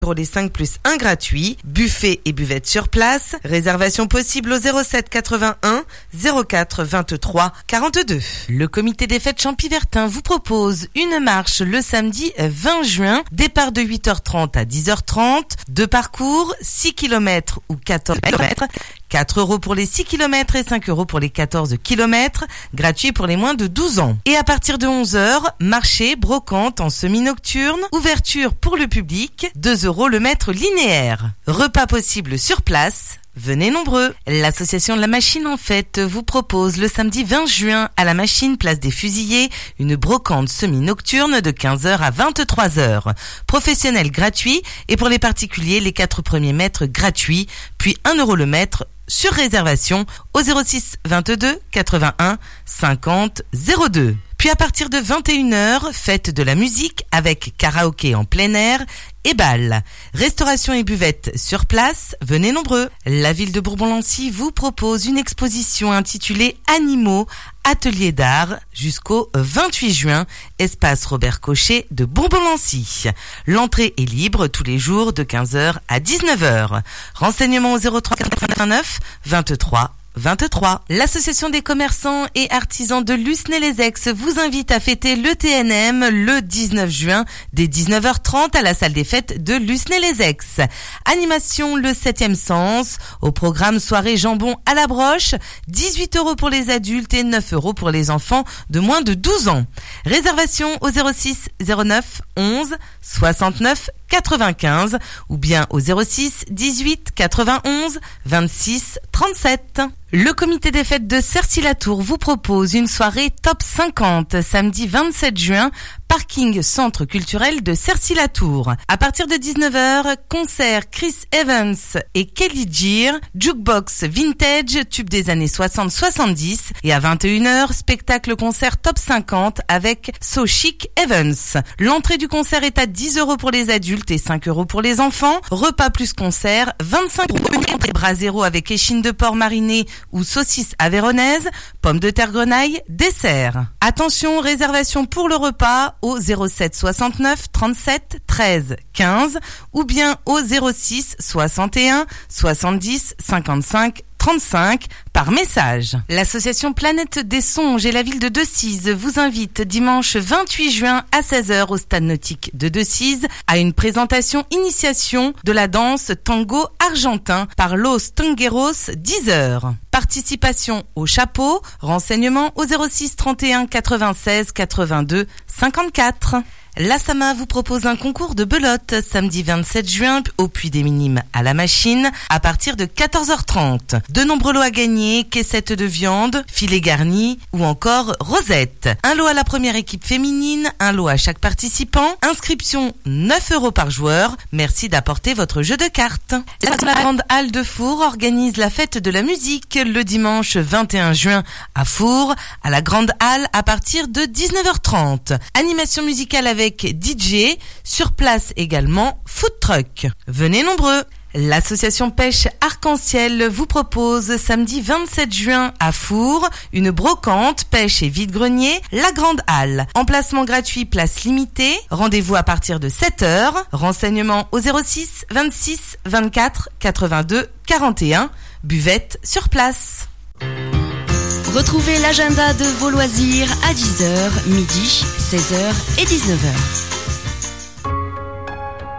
Pour les 5 plus 1 gratuit, buffet et buvette sur place, réservation possible au 07 81 04 23 42. Le comité des fêtes Champy-Vertin vous propose une marche le samedi 20 juin, départ de 8h30 à 10h30, 2 parcours, 6 km ou 14 km, 4 € pour les 6 km et 5 € pour les 14 km, gratuit pour les moins de 12 ans. Et à partir de 11h, marché, brocante en semi-nocturne, ouverture pour le public, 2 € le mètre linéaire. Repas possible sur place. Venez nombreux. L'association La Machine en Fête vous propose le samedi 20 juin à La Machine, place des Fusillés, une brocante semi-nocturne de 15h à 23h. Professionnel gratuit et pour les particuliers, les 4 premiers mètres gratuits, puis 1 € le mètre sur réservation au 06 22 81 50 02. Puis à partir de 21h, fête de la musique avec karaoké en plein air et bal. Restauration et buvette sur place, venez nombreux. La ville de Bourbon-Lancy vous propose une exposition intitulée Animaux, atelier d'art jusqu'au 28 juin, espace Robert Cochet de Bourbon-Lancy. L'entrée est libre tous les jours de 15h à 19h. Renseignements au 03 89 23 23. L'association des commerçants et artisans de Lucenay-les-Aix vous invite à fêter le TNM le 19 juin dès 19h30 à la salle des fêtes de Lucenay-les-Aix. Animation le 7e sens, au programme soirée jambon à la broche, 18 € pour les adultes et 9 € pour les enfants de moins de 12 ans. Réservation au 06 09 11 69 95 ou bien au 06 18 91 26 37. Le comité des fêtes de Cercy-la-Tour vous propose une soirée top 50 samedi 27 juin, parking centre culturel de Cercy-la-Tour. À partir de 19h, concert Chris Evans et Kelly Gear, jukebox vintage, tube des années 60-70 et à 21h, spectacle concert top 50 avec So Chic Evans. L'entrée du concert est à 10 € pour les adultes et 5 € pour les enfants. Repas plus concert, 25 €. Brasero avec échine de porc marinée ou saucisse avéronaise, pommes de terre grenaille, dessert. Attention, réservation pour le repas au 07 69 37 13 15 ou bien au 06 61 70 55 35 par message. L'association Planète des Songes et la ville de Decize vous invite dimanche 28 juin à 16h au stade nautique de Decize à une présentation initiation de la danse tango argentin par Los Tangueros 10h. Participation au chapeau, renseignements au 06 31 96 82 54. La Sama vous propose un concours de belote samedi 27 juin au Puy des Minimes à La Machine à partir de 14h30. De nombreux lots à gagner, caissettes de viande, filets garnis ou encore rosettes. Un lot à la première équipe féminine, un lot à chaque participant. Inscription 9 € par joueur. Merci d'apporter votre jeu de cartes. La Grande Halle de Four organise la fête de la musique le dimanche 21 juin à Four, à la Grande Halle à partir de 19h30. Animation musicale avec DJ, sur place également food truck. Venez nombreux. L'association Pêche Arc-en-Ciel vous propose samedi 27 juin à Four une brocante, pêche et vide-grenier, la Grande Halle. Emplacement gratuit, place limitée. Rendez-vous à partir de 7h. Renseignements au 06 26 24 82 41. Buvette sur place. Retrouvez l'agenda de vos loisirs à 10h, midi, 16h et 19h.